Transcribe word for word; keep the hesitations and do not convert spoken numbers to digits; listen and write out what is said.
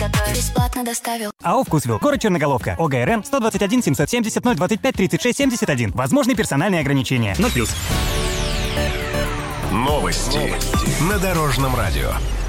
Бесплатно доставил. АО «Вкусвилл». Город Черноголовка. ОГРН сто двадцать один семьсот семьдесят ноль двадцать пять тридцать шесть семьдесят один. Возможны персональные ограничения. ноль плюс. Новости на Дорожном радио.